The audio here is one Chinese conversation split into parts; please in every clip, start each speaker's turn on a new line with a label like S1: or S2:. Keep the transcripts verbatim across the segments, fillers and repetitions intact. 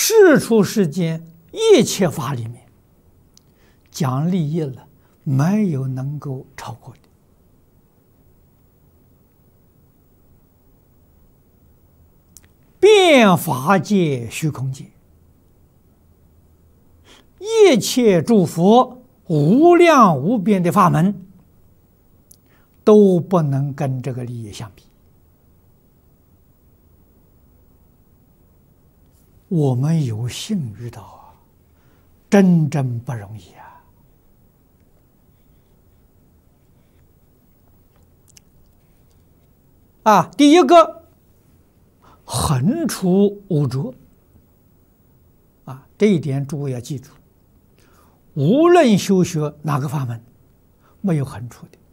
S1: 世出世间一切法里面，讲利益了，没有能够超过的。遍法界、虚空界，一切诸佛无量无边的法门，都不能跟这个利益相比。我们有幸遇到啊，真真不容易啊！啊，第一个，横除污浊啊，这一点诸位要记住。无论修学哪个法门，没有横除的。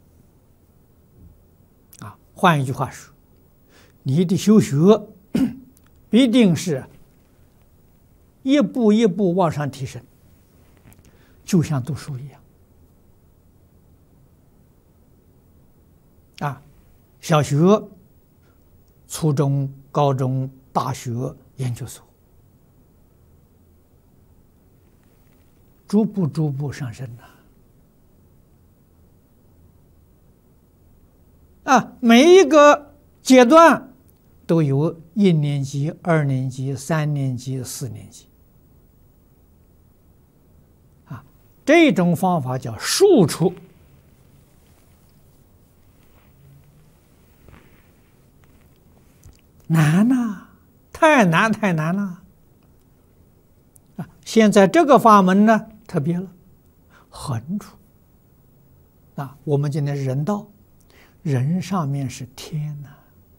S1: 啊，换一句话说，你的修学必定是一步一步往上提升，就像读书一样。啊，小学、初中、高中、大学、研究所，逐步逐步上升呐。啊，每一个阶段都有一年级、二年级、三年级、四年级。啊，这种方法叫庶出。难呐，太难太难了。啊，现在这个法门呢，特别了，横除。啊，我们今天是人道，人上面是天呐。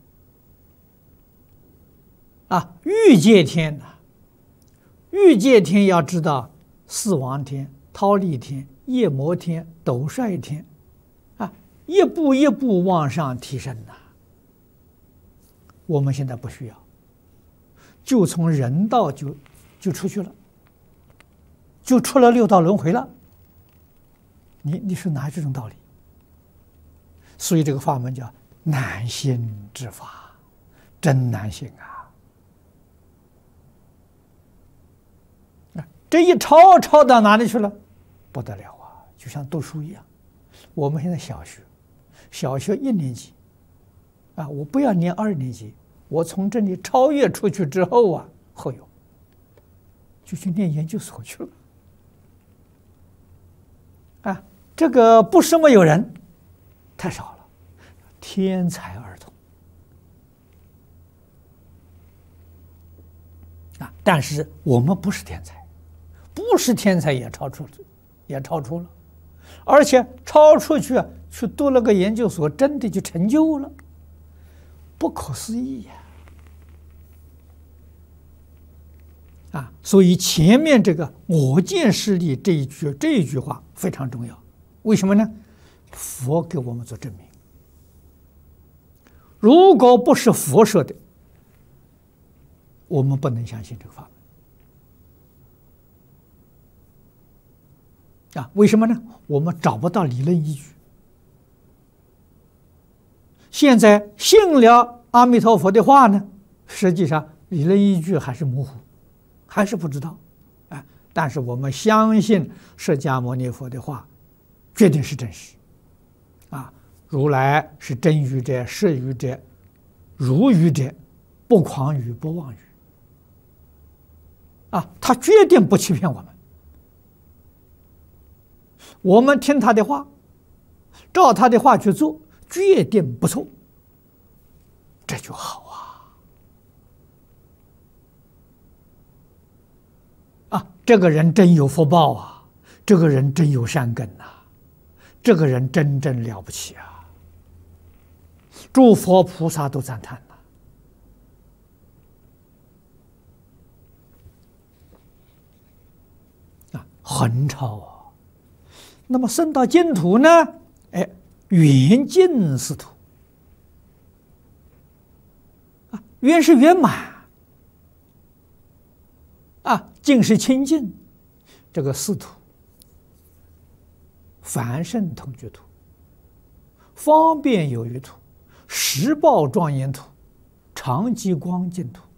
S1: 啊，欲界天呐，欲界天要知道，四王天、忉利天、夜摩天、斗率天，啊，一步一步往上提升呐。我们现在不需要，就从人道就就出去了，就出了六道轮回了。你你是哪这种道理？所以这个法门叫难行之法，真难行啊！啊，这一抄抄到哪里去了？不得了啊！就像读书一样。我们现在小学，小学一年级。啊，我不要念二年级，我从这里超越出去之后啊，后有就去念研究所去了。啊，这个不是没有人，太少了，天才儿童。啊，但是我们不是天才，不是天才也超出，也超出了，而且超出去去读了个研究所，真的就成就了。不可思议呀！啊，所以前面这个“我见势力”这一句这一句话非常重要。为什么呢？佛给我们做证明。如果不是佛说的，我们不能相信这个法门。啊，为什么呢？我们找不到理论依据。现在信了阿弥陀佛的话呢，实际上理论依据还是模糊，还是不知道，啊！但是我们相信释迦牟尼佛的话，绝对是真实，啊！如来是真语者、实语者、如语者，不诳语、不妄语，啊！他决定不欺骗我们，我们听他的话，照他的话去做。决定不错，这就好啊！啊，这个人真有福报啊，这个人真有善根呐、啊，这个人真正了不起啊！诸佛菩萨都赞叹了啊，横超啊！那么升到净土呢？哎。圆净是土啊，圆是圆满啊，净是清净。这个四土，凡圣同居土、方便有余土、实报庄严土、常寂光净土。